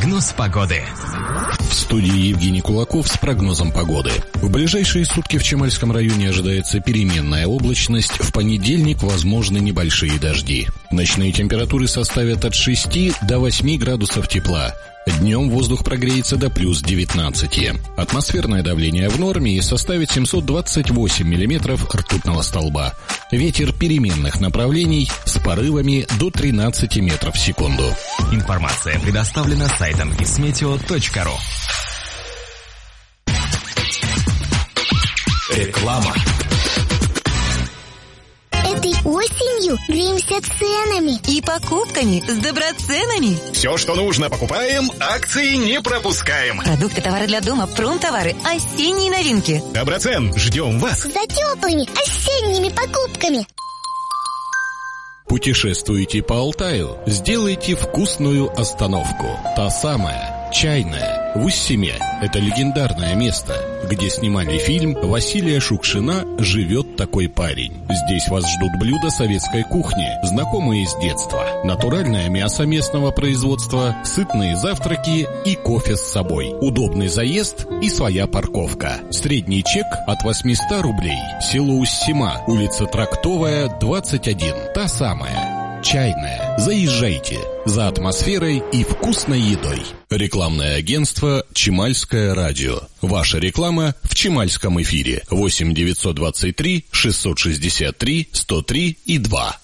Прогноз погоды. В студии Евгений Кулаков с прогнозом погоды. В ближайшие сутки в Чемальском районе ожидается переменная облачность. В понедельник возможны небольшие дожди. Ночные температуры составят от 6 до 8 градусов тепла. Днем воздух прогреется до плюс 19. Атмосферное давление в норме и составит 728 миллиметров ртутного столба. Ветер переменных направлений с порывами до 13 метров в секунду. Информация предоставлена сайтом ismeteo.ru. Реклама. Этой осенью греемся ценами и покупками с доброценами. Все, что нужно, покупаем, акции не пропускаем. Продукты, товары для дома, промтовары, осенние новинки. Доброцен, ждем вас. За теплыми осенними покупками. Путешествуете по Алтаю? Сделайте вкусную остановку. Та самая, чайная, в Уссиме. Это легендарное место, где снимали фильм «Василия Шукшина. Живет такой парень». Здесь вас ждут блюда советской кухни, знакомые с детства. Натуральное мясо местного производства, сытные завтраки и кофе с собой. Удобный заезд и своя парковка. Средний чек от 800 рублей. Село Уссима, улица Трактовая, 21. Та самая, чайная. Заезжайте за атмосферой и вкусной едой. Рекламное агентство «Чемальское радио». Ваша реклама в Чемальском эфире. 8 923 663 103 и 2.